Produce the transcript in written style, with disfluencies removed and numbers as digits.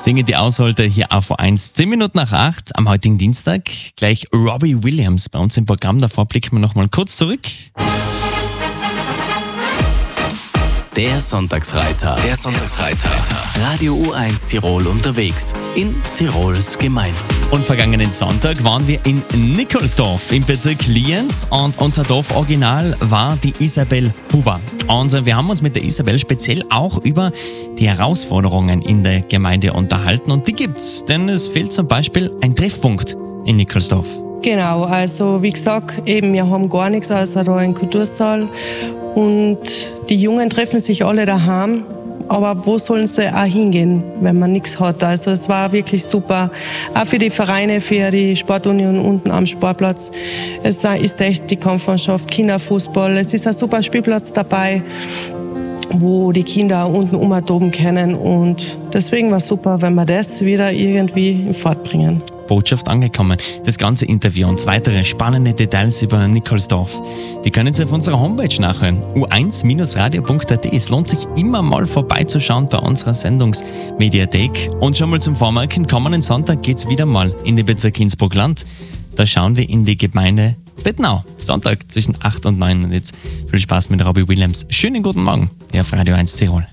singen die Ausholter hier auf A1 10 Minuten nach 8 am heutigen Dienstag. Gleich Robbie Williams bei uns im Programm. Davor blicken wir noch mal kurz zurück. Der Sonntagsreiter. Radio U1 Tirol unterwegs in Tirols Gemeinden. Und vergangenen Sonntag waren wir in Nikolsdorf im Bezirk Lienz und unser Dorforiginal war die Isabel Huber. Und wir haben uns mit der Isabel speziell auch über die Herausforderungen in der Gemeinde unterhalten und die gibt's, denn es fehlt zum Beispiel ein Treffpunkt in Nikolsdorf. Genau, also wie gesagt, eben wir haben gar nichts außer da einen Kultursaal und die Jungen treffen sich alle daheim, aber wo sollen sie auch hingehen, wenn man nichts hat? Also es war wirklich super, auch für die Vereine, für die Sportunion unten am Sportplatz. Es ist echt die Kampfmannschaft, Kinderfußball, es ist ein super Spielplatz dabei, wo die Kinder unten umtoben können und deswegen war es super, wenn wir das wieder irgendwie in Fahrt bringen. Botschaft angekommen. Das ganze Interview und weitere spannende Details über Nikolsdorf, die können Sie auf unserer Homepage nachhören. u1-radio.at. Es lohnt sich immer mal vorbeizuschauen bei unserer Sendungsmediathek. Und schon mal zum Vormerken, kommenden Sonntag geht's wieder mal in den Bezirk Innsbruck-Land. Da schauen wir in die Gemeinde Bettnau. Sonntag zwischen 8 und 9. Und jetzt viel Spaß mit Robbie Williams. Schönen guten Morgen hier auf Radio 1 Tirol.